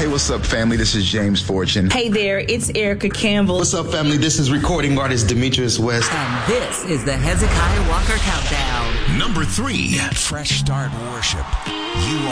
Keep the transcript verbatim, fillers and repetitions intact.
Hey, what's up, family? This is James Fortune. Hey there, it's Erica Campbell. What's up, family? This is recording artist Demetrius West. And this is the Hezekiah Walker Countdown. Number three, Fresh Start Worship. You